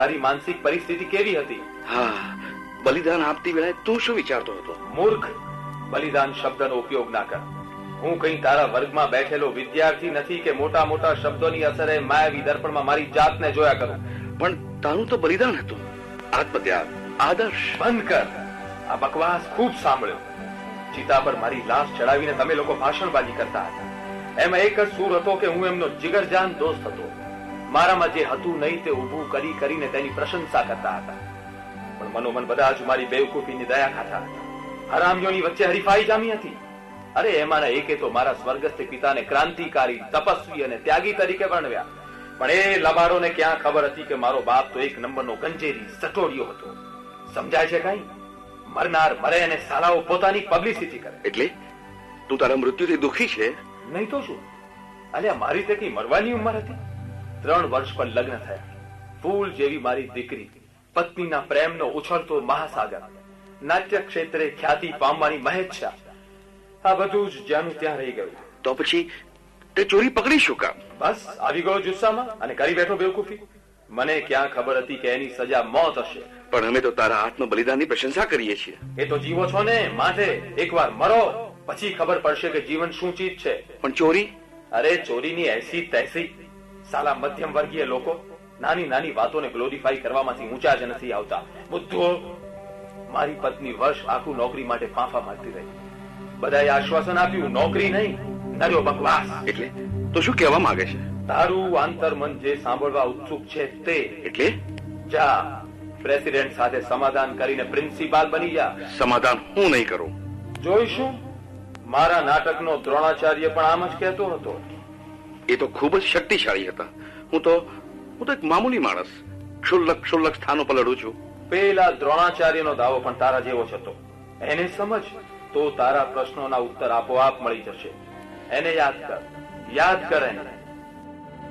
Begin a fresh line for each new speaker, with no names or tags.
તારી માનસિક પરિસ્થિતિ કેવી હતી?
હા, બલિદાન આપતી વેળાએ તું શું વિચારતો હતો?
મૂર્ખ, બલિદાન શબ્દનો ઉપયોગ ના કર. હું કઈ તારા વર્ગમાં બેઠેલો વિદ્યાર્થી નથી કે મોટા મોટા શબ્દોની અસરે માયાવી દર્પણમાં મારી જાતને જોયા કરું.
પણ તારું તો બલિદાન હતું, આત્મત્યાગ, આદર્શ.
બંધ કર. આ બકવાસ ખૂબ સાંભળ્યો. ચિતા પર મારી લાશ ચડાવીને તમે લોકો ભાષણબાજી કરતા હતા. એમાં એક જ સૂર હતો કે હું એમનો જીગરજાન દોસ્ત હતો. મારામાં જે હતું નહીં તે ઊભું કરી કરીને તેની પ્રશંસા કરતા હતા. પણ મનોમન બધા જ મારી બેવકૂફીની દયા ખાતા હતા. હરામીઓની વચ્ચે હરીફાઈ જામી હતી. અરે એમાંના એકે તો મારા સ્વર્ગસ્થ પિતાને ક્રાંતિકારી, તપસ્વી અને ત્યાગી તરીકે વર્ણવ્યા. પણ એ લબાડોને ક્યાં ખબર હતી કે મારો બાપ તો એક નંબરનો ગંજેરી, સટોડિયો હતો. સમજાય છે કઈ? મરનાર મરે અને સાલાઓ પોતાની પબ્લિસિટી કરે.
એટલે તું તારા મૃત્યુથી દુઃખી છે?
નહીં તો શું? અલ્યા મારી તે કઈ મરવાની ઉંમર હતી? 3 વર્ષ પર લગ્ન થયા. ફૂલ જેવી મારી દીકરી, પત્નીના પ્રેમનો ઉછળતો મહાસાગર, નાટ્ય ક્ષેત્રે ખ્યાતિ પામવાની મહેચ્છા, આ બધું જ જ્યાંનું ત્યાં રહી ગયું.
તો પછી તે ચોરી પકડી શું કામ?
બસ આવી ગયો જુસ્સામાં અને કરી બેઠો બેવકૂફી. મને ક્યાં ખબર હતી કે એની સજા મોત હશે.
પણ અમે તો તારા આત્મ બલિદાનની પ્રશંસા કરીએ છીએ.
એ તો જીવો છો ને, માટે એકવાર મરો પછી ખબર પડશે કે જીવન શું ચીજ છે.
પણ ચોરી?
અરે ચોરીની એસી તૈસી. સાલા મધ્યમ વર્ગીય લોકો નાની નાની વાતોને ગ્લોરીફાઈ કરવામાંથી ઊંચા જ નથી આવતા. બુદ્ધો. મારી પત્ની વર્ષ આખું નોકરી માટે ફાંફા મારતી રહી. બધાએ આશ્વાસન આપ્યું, નોકરી નહીં, નર્યો બકવાસ.
એટલે તો શું કહેવા માંગે છે?
તારું આંતરમન જે સાંભળવા ઉત્સુક છે તે.
એટલે
જા, પ્રેસિડેન્ટ સાથે સમાધાન કરીને પ્રિન્સિપાલ બની જા.
સમાધાન હું નહીં કરું.
જોઈશું. મારા નાટકનો દ્રોણાચાર્ય પણ આમ જ કહેતો હતો.
એ તો ખૂબ જ શક્તિશાળી હતા. હું તો એક મામૂલી માણસ, ક્ષુલ્લક સ્થાનો પર લડું છું.
પેલા દ્રોણાચાર્યનો દાવો પણ તારા જેવો જ હતો. એને સમજ તો તારા પ્રશ્નોના ઉત્તર આપોઆપ મળી જશે. એને યાદ કર એને.